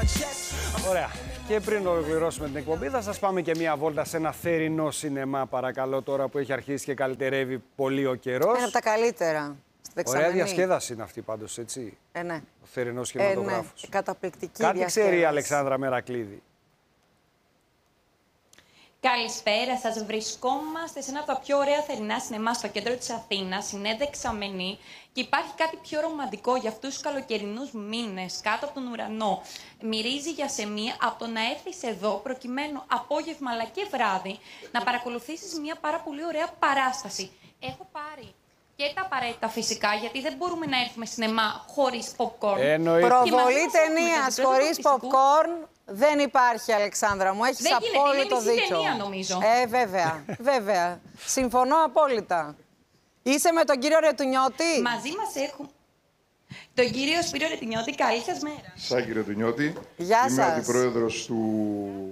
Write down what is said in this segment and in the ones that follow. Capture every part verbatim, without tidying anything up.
Ωραία. Και πριν ολοκληρώσουμε την εκπομπή, θα σας πάμε και μία βόλτα σε ένα θερινό σινεμά, παρακαλώ, τώρα που έχει αρχίσει και καλυτερεύει πολύ ο καιρός. Ένα από τα καλύτερα. Ωραία διασκέδαση είναι αυτή πάντως, έτσι. Ε, ναι. Ο θερινός κινηματογράφος. Ε, ναι. Καταπληκτική Κάτι διασκέδαση. ξέρει η Αλεξάνδρα Μερακλίδη. Καλησπέρα σας. Βρισκόμαστε σε ένα από τα πιο ωραία θερινά σινεμά στο κέντρο της Αθήνας, συνέδεξαμενή, και υπάρχει κάτι πιο ρομαντικό για αυτούς τους καλοκαιρινούς μήνες κάτω από τον ουρανό. Μυρίζει για σεμία από το να έρθεις εδώ προκειμένου απόγευμα αλλά και βράδυ να παρακολουθήσεις μια πάρα πολύ ωραία παράσταση. Έχω πάρει και τα απαραίτητα φυσικά, γιατί δεν μπορούμε να έρθουμε σινεμά χωρίς popcorn. Εννοείται. Προβολή ταινίας χωρίς popcorn δεν υπάρχει, Αλεξάνδρα μου. Έχεις δεν απόλυτο γίνεται, είναι δίκιο. ταινία, νομίζω. Ε, βέβαια, βέβαια. Συμφωνώ απόλυτα. Είσαι με τον κύριο Ρετουνιώτη. Μαζί μας έχουμε τον κύριο Σπύρο Ρετουνιώτη. Καλή σας μέρα. Σαν κύριε Ρετουνιώτη. Γεια Είμαι σας. αντιπρόεδρος του...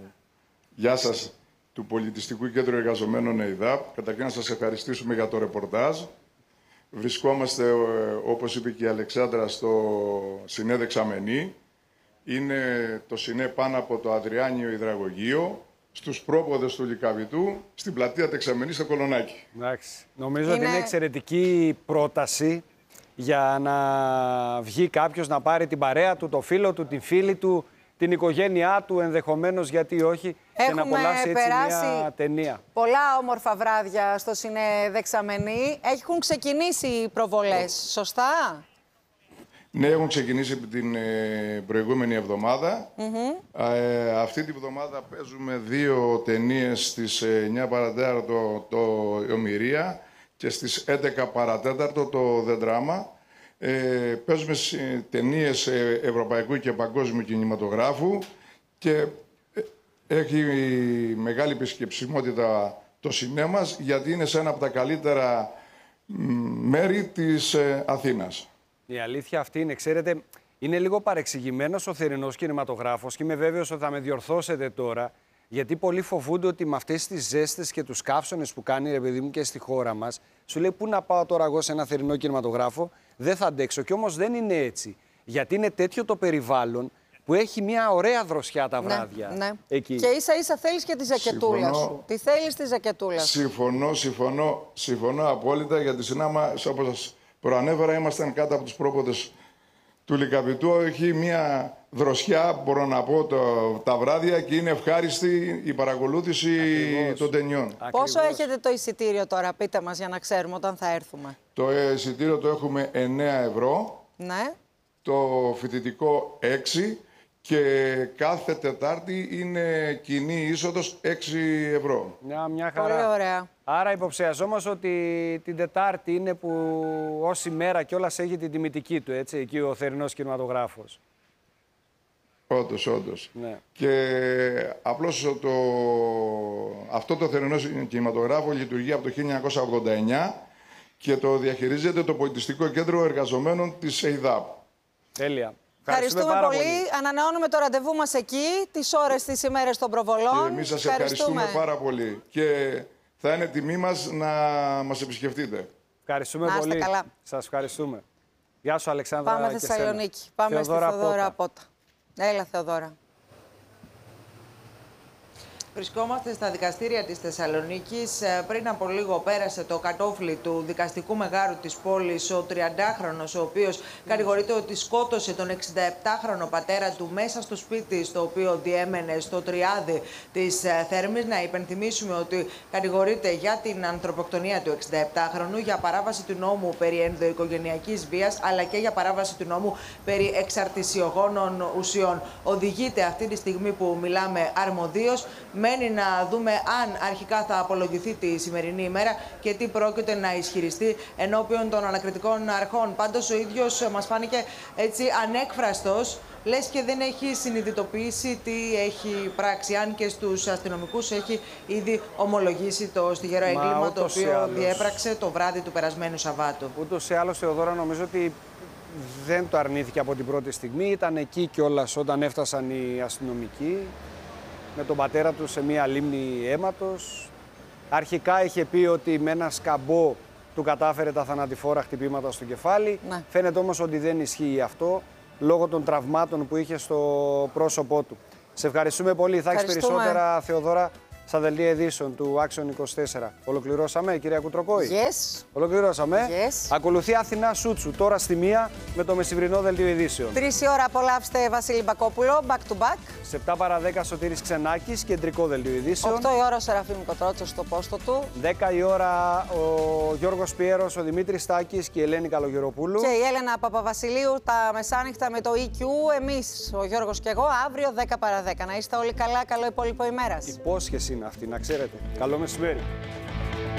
Γεια σας, του Πολιτιστικού Κέντρου Εργαζομένων ΕΙΔΑΠ. Καταρχήν να σας ευχαριστήσουμε για το ρεπορτάζ. Βρισκόμαστε, όπως είπε και η Αλεξάνδρα, στο συνέδεξαμενή. Είναι το ΣΥΝΕ πάνω από το Αδριάνιο Υδραγωγείο, στους πρόποδες του Λυκαβητού, στην πλατεία Δεξαμενή στο Κολονάκι. Εντάξει. Νομίζω Είναι... ότι είναι εξαιρετική πρόταση για να βγει κάποιος να πάρει την παρέα του, το φίλο του, την φίλη του, την οικογένειά του, ενδεχομένως, γιατί όχι, και να απολαύσει έτσι μια ταινία. Πολλά όμορφα βράδια στο συνέδεξαμενή. Έχουν ξεκινήσει οι προβολές, σωστά? Ναι, έχουν ξεκινήσει την ε, προηγούμενη εβδομάδα. Mm-hmm. ε, αυτή την εβδομάδα παίζουμε δύο ταινίες στις ε, εννιά παρατέταρτο το Ομηρία και στις έντεκα παρατέταρτο το The Drama. Ε, παίζουμε ε, ταινίες ε, ευρωπαϊκού και παγκόσμιου κινηματογράφου και ε, έχει μεγάλη επισκεψιμότητα το σινέμας, γιατί είναι σε ένα από τα καλύτερα μέρη της ε, Αθήνας. Η αλήθεια αυτή είναι, ξέρετε, είναι λίγο παρεξηγημένος ο θερινός κινηματογράφος και είμαι βέβαιος ότι θα με διορθώσετε τώρα, γιατί πολλοί φοβούνται ότι με αυτές τις ζέστες και τους καύσονες που κάνει, ρε παιδί μου, και στη χώρα μας, σου λέει πού να πάω τώρα εγώ σε ένα θερινό κινηματογράφο, δεν θα αντέξω. Και όμως δεν είναι έτσι. Γιατί είναι τέτοιο το περιβάλλον που έχει μια ωραία δροσιά τα βράδια. Ναι, ναι. Εκεί. Και ίσα ίσα θέλεις και τη ζακετούλα Συμφωνώ. σου. Τι θέλεις τη ζακετούλα σου. Συμφωνώ, συμφωνώ, συμφωνώ απόλυτα, γιατί συνάμα, όπως σας προανέφερα, ήμασταν κάτω από τους πρόποδες του Λυκαβητού. Έχει μια δροσιά, μπορώ να πω, το, τα βράδια, και είναι ευχάριστη η παρακολούθηση Ακριβώς. των ταινιών. Πόσο Ακριβώς. έχετε το εισιτήριο τώρα, πείτε μας, για να ξέρουμε όταν θα έρθουμε. Το εισιτήριο το έχουμε εννέα ευρώ, Ναι. το φοιτητικό έξι και κάθε Τετάρτη είναι κοινή είσοδος έξι ευρώ. Μια, μια χαρά. Πολύ ωραία. Άρα υποψιαζόμαστε ότι την Τετάρτη είναι που όση μέρα κιόλας έχει την τιμητική του, έτσι, εκεί ο θερινός κινηματογράφος. Όντως, όντως. Ναι. Και απλώς το... αυτό το θερινό κινηματογράφο λειτουργεί από το χίλια εννιακόσια ογδόντα εννιά και το διαχειρίζεται το Πολιτιστικό Κέντρο Εργαζομένων της ΕΙΔΑΠ. Τέλεια. Ευχαριστούμε πάρα πολύ. Ανανεώνουμε το ραντεβού μας εκεί, τις ώρες, τις ημέρες των προβολών. Και εμείς σας ευχαριστούμε πάρα πολύ. Και θα είναι τιμή μας να μας επισκεφτείτε. Ευχαριστούμε Να είστε πολύ. καλά. Σας ευχαριστούμε. Γεια σου, Αλεξάνδρα. Πάμε και Θεσσαλονίκη. σένα. Πάμε Θεοδόρα στη Θεοδόρα Πότα. Πότα. Έλα, Θεοδόρα. Βρισκόμαστε στα δικαστήρια της Θεσσαλονίκης. Πριν από λίγο πέρασε το κατόφλι του δικαστικού μεγάρου της πόλης ο τριαντάχρονος, ο οποίος κατηγορείται ότι σκότωσε τον εξηνταεπτάχρονο πατέρα του μέσα στο σπίτι στο οποίο διέμενε στο Τριάδι της Θέρμης. Να υπενθυμίσουμε ότι κατηγορείται για την ανθρωποκτονία του εξηνταεπτάχρονου, για παράβαση του νόμου περί ενδοοικογενειακής βίας, αλλά και για παράβαση του νόμου περί εξαρτησιογόνων ουσιών. Οδηγείται αυτή τη στιγμή που μιλάμε αρμοδίως. Μένει να δούμε αν αρχικά θα απολογηθεί τη σημερινή ημέρα και τι πρόκειται να ισχυριστεί ενώπιον των ανακριτικών αρχών. Πάντως ο ίδιος μας φάνηκε έτσι ανέκφραστος, λες και δεν έχει συνειδητοποιήσει τι έχει πράξει, αν και στους αστυνομικούς έχει ήδη ομολογήσει το στιγερό έγκλημα το οποίο διέπραξε το βράδυ του περασμένου Σαββάτου. Ούτως ή άλλως, Θεοδόρα, νομίζω ότι δεν το αρνήθηκε από την πρώτη στιγμή. Ήταν εκεί κιόλας όταν έφτασαν οι αστυνομικοί με τον πατέρα του σε μία λίμνη αίματος. Αρχικά είχε πει ότι με ένα σκαμπό του κατάφερε τα θανατηφόρα χτυπήματα στο κεφάλι. Ναι. Φαίνεται όμως ότι δεν ισχύει αυτό. λόγω των τραυμάτων που είχε στο πρόσωπό του. Σε ευχαριστούμε πολύ. Θα έχεις περισσότερα, Θεοδώρα, στα δελτία ειδήσεων του Action είκοσι τέσσερα. Ολοκληρώσαμε, κυρία Κουτροκόη. Yes. Ολοκληρώσαμε. Yes. Ακολουθεί Αθηνά Σούτσου, τώρα στη μία με το μεσημβρινό δελτίο ειδήσεων. Τρεις η ώρα απολαύστε Βασίλη Μπακόπουλο, back to back. Σε επτά παρά δέκα Σωτήρης Ξενάκης, κεντρικό δελτίο ειδήσεων. οκτώ η ώρα ο Σεραφείμ Κοτρότσος στο πόστο του. δέκα η ώρα ο Γιώργος Πιέρος, ο Δημήτρης Στάκης και η Ελένη Καλογεροπούλου. Και η Έλενα Παπαβασιλείου τα μεσάνυχτα με το ι κιου. Εμείς, ο Γιώργος και εγώ, αύριο δέκα παρά δέκα. Να είστε όλοι καλά, καλό υπόλοιπο ημέρας. Υπόσχεση είναι αυτή, να ξέρετε. Καλό μεσημέρι.